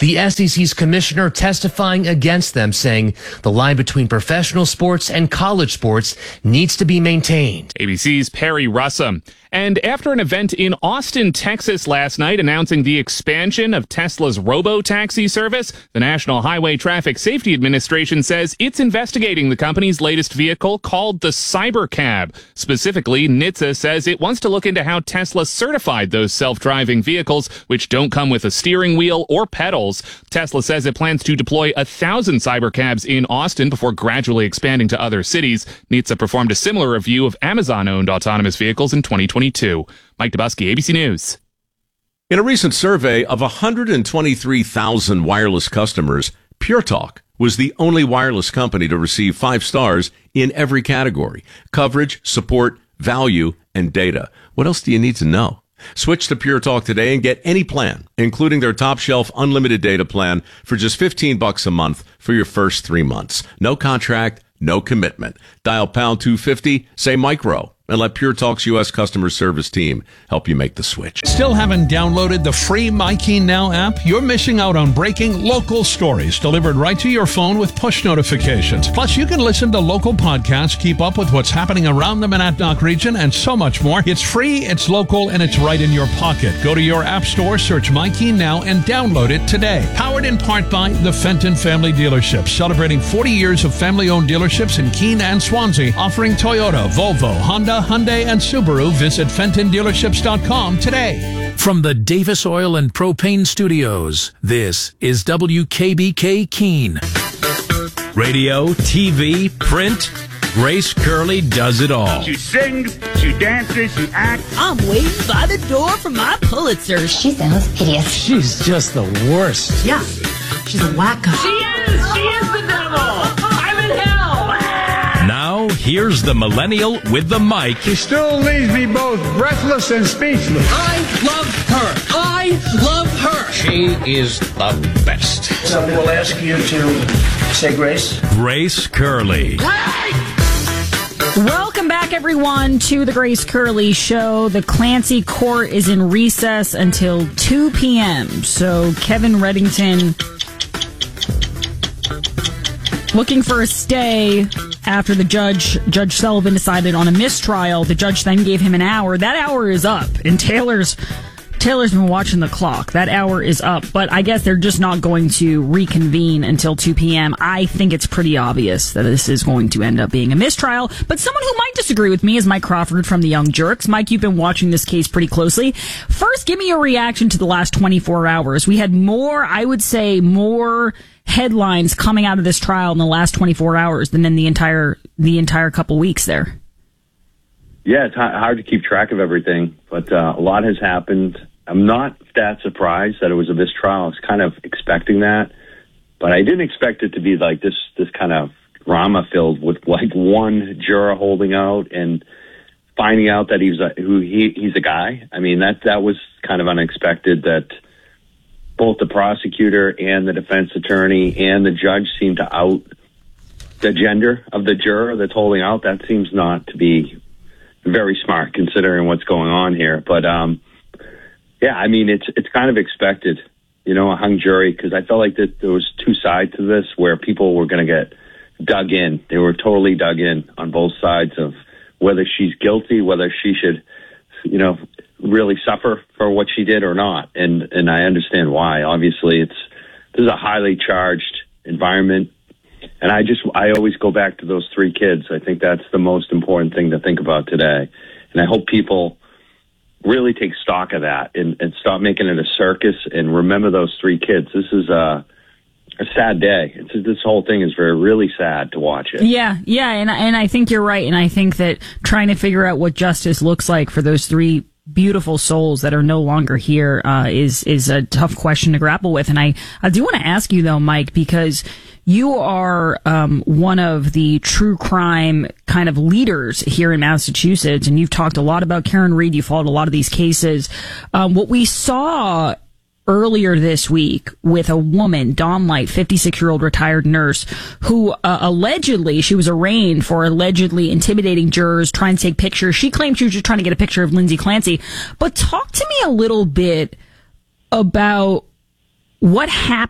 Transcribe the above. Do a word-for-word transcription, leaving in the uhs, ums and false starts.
The S E C's commissioner testifying against them, saying the line between professional sports and college sports needs to be maintained. A B C's Perry Russum. And after an event in Austin, Texas last night announcing the expansion of Tesla's robo-taxi service, the National Highway Traffic Safety Administration says it's investigating the company's latest vehicle called the Cybercab. Specifically, N H T S A says it wants to look into how Tesla certified those self-driving vehicles, which don't come with a steering wheel or pedals. Tesla says it plans to deploy a thousand Cybercabs in Austin before gradually expanding to other cities. N H T S A performed a similar review of Amazon-owned autonomous vehicles in twenty twenty-two. Mike Dubusky, A B C News. In a recent survey of one hundred twenty-three thousand wireless customers, Pure Talk was the only wireless company to receive five stars in every category: coverage, support, value, and data. What else do you need to know? Switch to Pure Talk today and get any plan, including their top shelf unlimited data plan for just fifteen bucks a month for your first three months. No contract, no commitment. Dial pound two fifty, say micro, and let Pure Talk's U S customer service team help you make the switch. Still haven't downloaded the free MyKeen Now app? You're missing out on breaking local stories delivered right to your phone with push notifications. Plus, you can listen to local podcasts, keep up with what's happening around the Monadnock region, and so much more. It's free, it's local, and it's right in your pocket. Go to your app store, search MyKeen Now, and download it today. Powered in part by the Fenton Family Dealership, celebrating forty years of family-owned dealerships in Keene and Swansea, offering Toyota, Volvo, Honda, Hyundai, and Subaru. Visit Fenton Dealerships dot com today. From the Davis Oil and Propane Studios, this is W K B K Keene. Radio, T V, print, Grace Curley does it all. She sings, she dances, she acts. I'm waiting by the door for my Pulitzer. She sounds hideous. She's just the worst. Yeah, she's a wacko. She is! She is the devil! I'm in hell! Now, here's the millennial with the mic. She still leaves me both breathless and speechless. I love her. I love her. She is the best. Somebody will ask you to say grace. Grace Curley. Welcome back, everyone, to the Grace Curley Show. The Clancy Court is in recess until two p.m. So Kevin Reddington looking for a stay after the judge, Judge Sullivan, decided on a mistrial. The judge then gave him an hour. That hour is up, and Taylor's Taylor's been watching the clock. That hour is up, but I guess they're just not going to reconvene until two p.m. I think it's pretty obvious that this is going to end up being a mistrial, but someone who might disagree with me is Mike Crawford from the Young Jerks. Mike, you've been watching this case pretty closely. First, give me your reaction to the last twenty-four hours. We had more, I would say, more headlines coming out of this trial in the last twenty-four hours than in the entire the entire couple weeks there. Yeah, it's hard to keep track of everything, but uh, a lot has happened. I'm not that surprised that it was a mistrial. I was kind of expecting that, but I didn't expect it to be like this this kind of drama filled with like one juror holding out and finding out that he's a, who he he's a guy. I mean, that that was kind of unexpected that both the prosecutor and the defense attorney and the judge seem to out the gender of the juror that's holding out. That seems not to be very smart considering what's going on here. But, um, yeah, I mean, it's it's kind of expected, you know, a hung jury, because I felt like that there was two sides to this where people were going to get dug in. They were totally dug in on both sides of whether she's guilty, whether she should, you know, really suffer for what she did or not. And and I understand why. Obviously, it's this is a highly charged environment. And I just I always go back to those three kids. I think that's the most important thing to think about today. And I hope people really take stock of that and, and stop making it a circus and remember those three kids. This is a, a sad day. It's, this whole thing is very, really sad to watch it. Yeah, yeah, and, and I think you're right. And I think that trying to figure out what justice looks like for those three beautiful souls that are no longer here uh, is is a tough question to grapple with. And I, I do want to ask you, though, Mike, because you are um, one of the true crime kind of leaders here in Massachusetts, and you've talked a lot about Karen Read. You followed a lot of these cases. Um, what we saw earlier this week with a woman, Dawn Light, fifty-six-year-old retired nurse, who uh, allegedly, she was arraigned for allegedly intimidating jurors, trying to take pictures. She claimed she was just trying to get a picture of Lindsay Clancy. But talk to me a little bit about what happened